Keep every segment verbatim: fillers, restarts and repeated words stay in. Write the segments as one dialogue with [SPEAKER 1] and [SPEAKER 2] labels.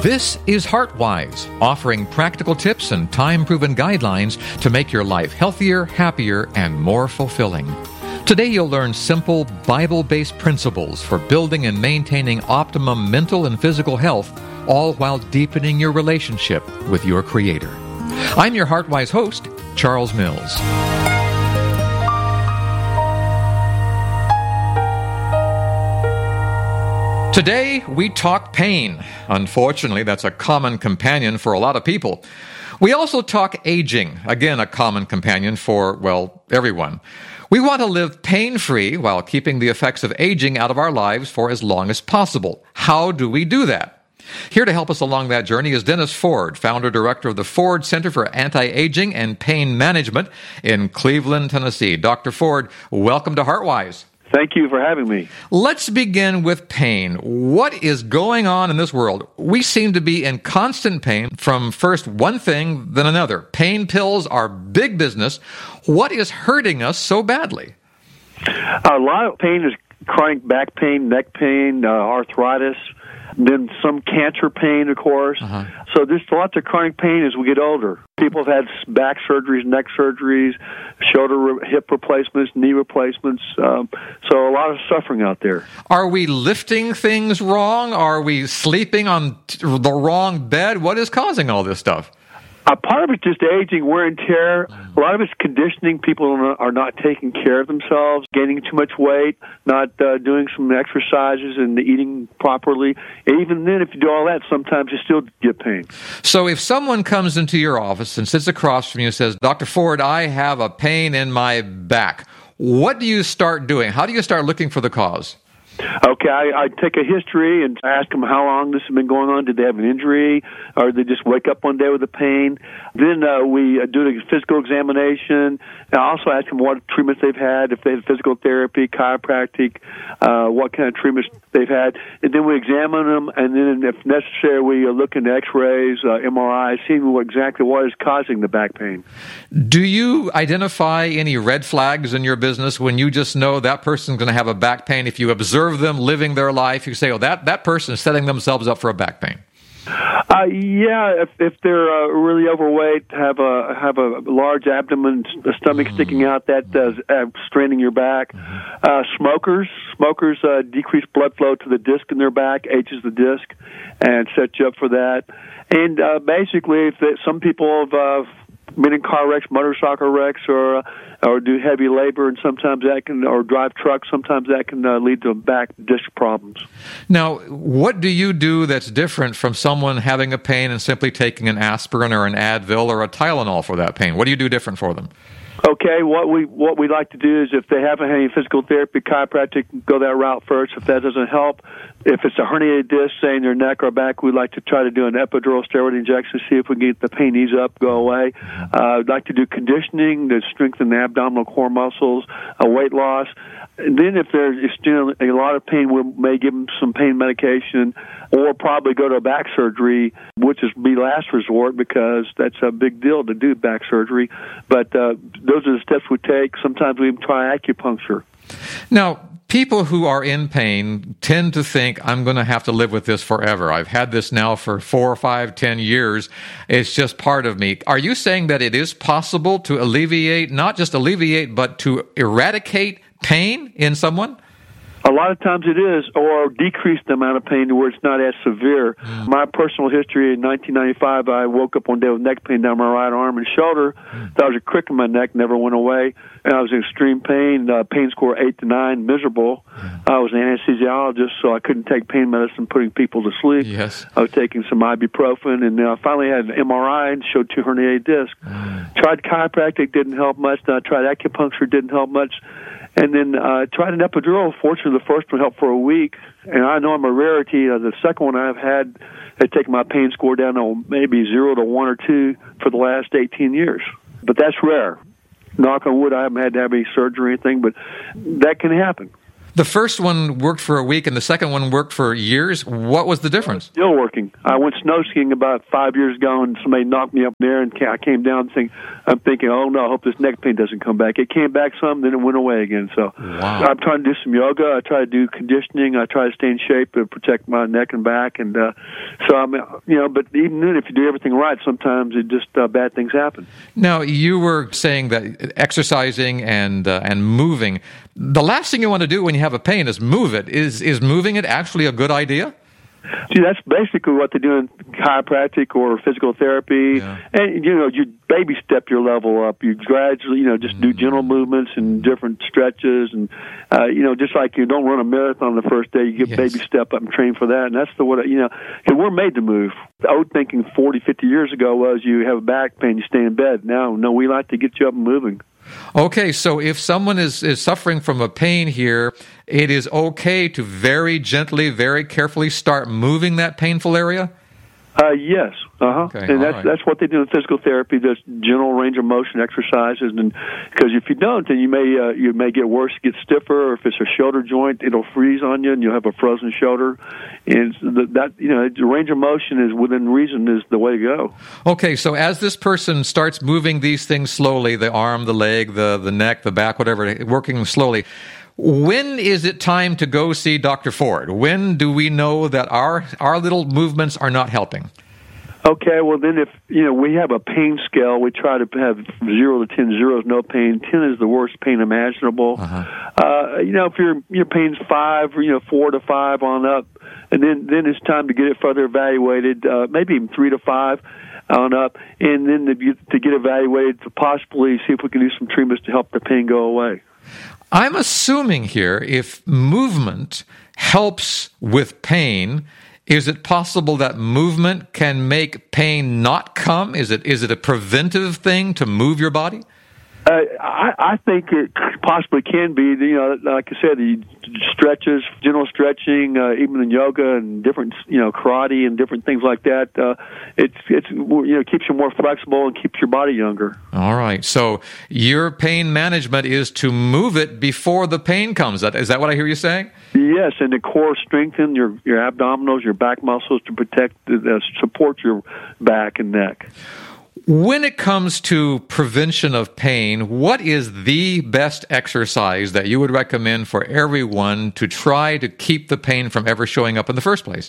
[SPEAKER 1] This is HeartWise, offering practical tips and time-proven guidelines to make your life healthier, happier, and more fulfilling. Today you'll learn simple, Bible-based principles for building and maintaining optimum mental and physical health, all while deepening your relationship with your Creator. I'm your HeartWise host, Charles Mills. Today, we talk pain. Unfortunately, that's a common companion for a lot of people. We also talk aging. Again, a common companion for, well, everyone. We want to live pain-free while keeping the effects of aging out of our lives for as long as possible. How do we do that? Here to help us along that journey is Dennis Ford, founder-director of the Ford Center for Anti-Aging and Pain Management in Cleveland, Tennessee. Doctor Ford, welcome to HeartWise.
[SPEAKER 2] Thank you for having me.
[SPEAKER 1] Let's begin with pain. What is going on in this world? We seem to be in constant pain from first one thing, then another. Pain pills are big business. What is hurting us so badly?
[SPEAKER 2] A lot of pain is chronic back pain, neck pain, uh, arthritis, then some cancer pain, of course. Uh-huh. So there's lots of chronic pain as we get older. People have had back surgeries, neck surgeries, shoulder, hip replacements, knee replacements. Um, so a lot of suffering out there. Are
[SPEAKER 1] we lifting things wrong? Are we sleeping on the wrong bed? What is causing all this stuff?
[SPEAKER 2] Uh, part of it's just aging, wear and tear. A lot of it's conditioning. People are not taking care of themselves, gaining too much weight, not uh, doing some exercises and eating properly. And even then, if you do all that, sometimes you still get pain.
[SPEAKER 1] So if someone comes into your office and sits across from you and says, Doctor Ford, I have a pain in my back, what do you start doing? How do you start looking for the cause?
[SPEAKER 2] Okay, I, I take a history and ask them how long this has been going on. Did they have an injury, or did they just wake up one day with a pain? Then uh, we uh, do a physical examination. And I also ask them what treatments they've had, if they had physical therapy, chiropractic, uh, what kind of treatments they've had. And then we examine them, and then if necessary, we uh, look into x-rays, uh, M R Is, seeing what exactly what is causing the back pain.
[SPEAKER 1] Do you identify any red flags in your business when you just know that person's going to have a back pain? If you observe them living their life, you say, oh, that, that person is setting themselves up for a back pain.
[SPEAKER 2] Uh, yeah, if if they're uh, really overweight, have a have a large abdomen, a stomach mm-hmm. sticking out, that does uh, straining your back. Mm-hmm. Uh, smokers, smokers uh, decrease blood flow to the disc in their back, ages the disc, and sets you up for that. And uh, basically, if they, some people have uh, been in car wrecks, motorcycle wrecks, or uh, or do heavy labor, and sometimes that can, or drive trucks, sometimes that can uh, lead to back disc problems.
[SPEAKER 1] Now, what do you do that's different from someone having a pain and simply taking an aspirin or an Advil or a Tylenol for that pain? What do you do different for them?
[SPEAKER 2] Okay, what we what we like to do is if they haven't had any physical therapy, chiropractic, go that route first. If that doesn't help, if it's a herniated disc, say in their neck or back, we like to try to do an epidural steroid injection, see if we can get the pain ease up, go away. Uh, I'd like to do conditioning to strengthen the abdominal core muscles, uh, weight loss. And then if there's still a lot of pain, we may give them some pain medication or probably go to a back surgery, which is be last resort because that's a big deal to do back surgery. But uh, those are the steps we take. Sometimes we even try acupuncture.
[SPEAKER 1] Now, people who are in pain tend to think, I'm going to have to live with this forever. I've had this now for four, five, ten years. It's just part of me. Are you saying that it is possible to alleviate, not just alleviate, but to eradicate pain in someone?
[SPEAKER 2] A lot of times it is, or decrease the amount of pain to where it's not as severe. Mm. My personal history, in nineteen ninety-five, I woke up one day with neck pain down my right arm and shoulder. Mm. There was a crick in my neck, never went away, and I was in extreme pain, uh, pain score eight to nine, miserable. Mm. I was an anesthesiologist, so I couldn't take pain medicine, putting people to sleep.
[SPEAKER 1] Yes.
[SPEAKER 2] I was taking some ibuprofen, and I finally had an M R I and showed two herniated discs. Mm. Tried chiropractic, didn't help much. Then I tried acupuncture, didn't help much. And then uh, tried an epidural. Fortunately, the first one helped for a week. And I know I'm a rarity. Uh, the second one I've had had taken my pain score down to maybe zero to one or two for the last eighteen years. But that's rare. Knock on wood, I haven't had to have any surgery or anything, but that can happen.
[SPEAKER 1] The first one worked for a week, and the second one worked for years. What was the difference?
[SPEAKER 2] Still working. I went snow skiing about five years ago, and somebody knocked me up there, and I came down. Think, I'm thinking, oh no, I hope this neck pain doesn't come back. It came back some, then it went away again. So
[SPEAKER 1] wow.
[SPEAKER 2] I'm trying to do some yoga. I try to do conditioning. I try to stay in shape to protect my neck and back. And uh, so I'm, you know, but even then, if you do everything right, sometimes it just uh, bad things happen.
[SPEAKER 1] Now you were saying that exercising and uh, and moving. The last thing you want to do when you have a pain is move it. Is is moving it actually a good idea?
[SPEAKER 2] See, that's basically what they do in chiropractic or physical therapy.
[SPEAKER 1] Yeah.
[SPEAKER 2] And, you know, you baby step your level up. You gradually, you know, just do gentle movements and different stretches. And, uh, you know, just like you don't run a marathon the first day, you get
[SPEAKER 1] Yes.
[SPEAKER 2] baby step up and train for that. And that's the what, you know, because we're made to move. The old thinking forty, fifty years ago was you have a back pain, you stay in bed. Now, no, we like to get you up and moving.
[SPEAKER 1] Okay, so if someone is, is suffering from a pain here, it is okay to very gently, very carefully start moving that painful area?
[SPEAKER 2] Uh, yes, uh-huh.
[SPEAKER 1] Okay,
[SPEAKER 2] and that's
[SPEAKER 1] right.
[SPEAKER 2] that's what they do in physical therapy. There's general range of motion exercises, and because if you don't, then you may uh, you may get worse, get stiffer. Or if it's a shoulder joint, it'll freeze on you, and you'll have a frozen shoulder. And the, that you know, the range of motion is within reason is the way to go.
[SPEAKER 1] Okay, so as this person starts moving these things slowly, the arm, the leg, the, the neck, the back, whatever, working slowly, when is it time to go see Doctor Ford? When do we know that our our little movements are not helping?
[SPEAKER 2] Okay, well then if, you know, we have a pain scale, we try to have zero to ten. Zero is no pain. ten is the worst pain imaginable.
[SPEAKER 1] Uh-huh.
[SPEAKER 2] Uh, you know, if your your pain's five, or, you know, four to five on up, and then, then it's time to get it further evaluated, uh, maybe even three to five on up, and then to get, to get evaluated to possibly see if we can do some treatments to help the pain go away.
[SPEAKER 1] I'm assuming here if movement helps with pain, is it possible that movement can make pain not come? Is it is it a preventive thing to move your body?
[SPEAKER 2] Uh, I, I think it possibly can be. You know, like I said, the stretches, general stretching, uh, even in yoga and different, you know, karate and different things like that. Uh, it's it's you know keeps you more flexible and keeps your body younger.
[SPEAKER 1] All right. So your pain management is to move it before the pain comes. That is that what I hear you saying?
[SPEAKER 2] Yes, and the core strengthen your your abdominals, your back muscles to protect, uh, support your back and neck.
[SPEAKER 1] When it comes to prevention of pain, what is the best exercise that you would recommend for everyone to try to keep the pain from ever showing up in the first place?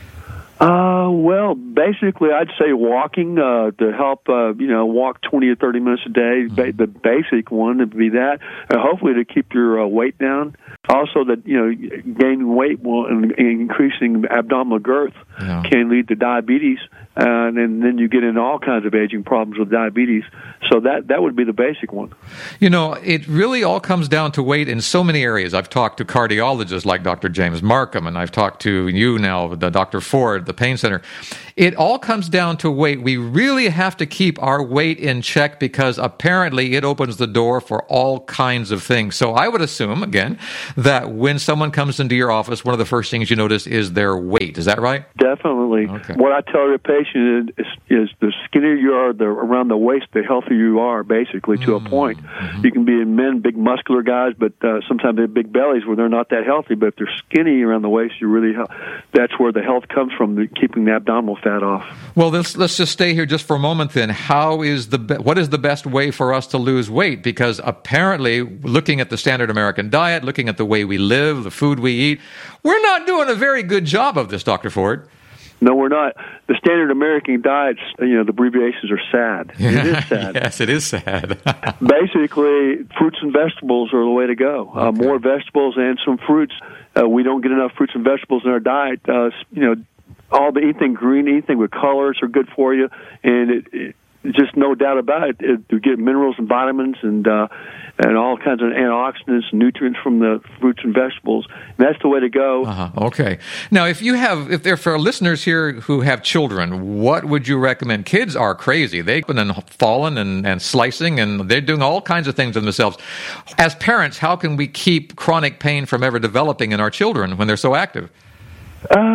[SPEAKER 2] Uh, well, basically, I'd say walking uh, to help, uh, you know, walk twenty or thirty minutes a day. Ba- the basic one would be that. And hopefully to keep your uh, weight down. Also, that, you know, gaining weight will, and increasing abdominal girth
[SPEAKER 1] Yeah.
[SPEAKER 2] can lead to diabetes. Uh, and then, then you get into all kinds of aging problems with diabetes. So that, that would be the basic one.
[SPEAKER 1] You know, it really all comes down to weight in so many areas. I've talked to cardiologists like Doctor James Markham, and I've talked to you now, the Doctor Ford, the pain center. It all comes down to weight. We really have to keep our weight in check because apparently it opens the door for all kinds of things. So I would assume, again, that when someone comes into your office, one of the first things you notice is their weight. Is that right?
[SPEAKER 2] Definitely.
[SPEAKER 1] Okay.
[SPEAKER 2] What I tell the patient is, is, is the skinnier you are the, around the waist, the healthier you are, basically, to
[SPEAKER 1] Mm-hmm.
[SPEAKER 2] a point. You can be in men, big muscular guys, but uh, sometimes they have big bellies where they're not that healthy. But if they're skinny around the waist, you really he- that's where the health comes from, the, keeping the abdominal fat off.
[SPEAKER 1] Well, let's, let's just stay here just for a moment then. How is the be- what is the best way for us to lose weight? Because apparently, looking at the standard American diet, looking at the way we live, the food we eat, we're not doing a very good job of this, Doctor Ford.
[SPEAKER 2] No, we're not. The standard American diets, you know, the abbreviations are SAD. It is sad.
[SPEAKER 1] Yes, it is sad.
[SPEAKER 2] Basically, fruits and vegetables are the way to go. Uh,
[SPEAKER 1] Okay.
[SPEAKER 2] more vegetables and some fruits. Uh, we don't get enough fruits and vegetables in our diet. Uh, you know, all the anything green, anything with colors are good for you, and it, it just no doubt about it. it you get minerals and vitamins and uh, and all kinds of antioxidants and nutrients from the fruits and vegetables. And that's the way to go.
[SPEAKER 1] Uh-huh. Okay. Now, if you have, if there for our listeners here who have children, what would you recommend? Kids are crazy. They've been falling and, and slicing, and they're doing all kinds of things to themselves. As parents, how can we keep chronic pain from ever developing in our children when they're so active?
[SPEAKER 2] Uh,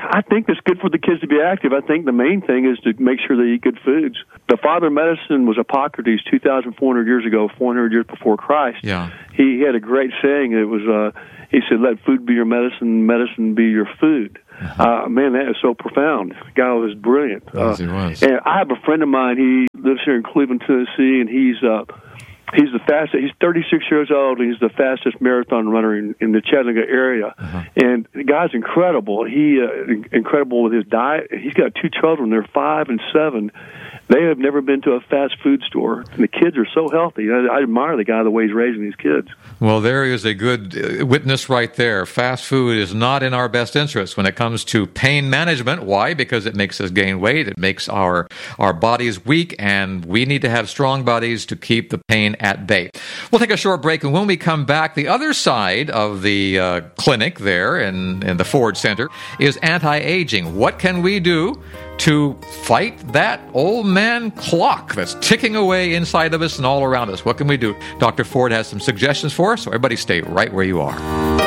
[SPEAKER 2] I think it's good for the kids to be active. I think the main thing is to make sure they eat good foods. The father of medicine was Hippocrates two thousand four hundred years ago, four hundred years before Christ.
[SPEAKER 1] Yeah.
[SPEAKER 2] He, he had a great saying. It was, uh, he said, let food be your medicine, medicine be your food. Uh-huh. Uh, man, that is so profound. The guy was brilliant.
[SPEAKER 1] Yes,
[SPEAKER 2] uh,
[SPEAKER 1] he was.
[SPEAKER 2] And I have a friend of mine. He lives here in Cleveland, Tennessee, and he's uh, he's the fastest. He's thirty-six years old, and he's the fastest marathon runner in, in the Chattanooga area. Uh-huh. And the guy's incredible. He uh, incredible with his diet. He's got two children. They're five and seven. They have never been to a fast food store, and the kids are so healthy. I, I admire the guy, the way he's raising these kids.
[SPEAKER 1] Well, there is a good witness right there. Fast food is not in our best interest when it comes to pain management. Why? Because it makes us gain weight. It makes our, our bodies weak, and we need to have strong bodies to keep the pain at bay. We'll take a short break, and when we come back, the other side of the uh, clinic there in, in the Ford Center is anti-aging. What can we do to fight that old man clock that's ticking away inside of us and all around us? What can we do? Doctor Ford has some suggestions for us, so everybody stay right where you are.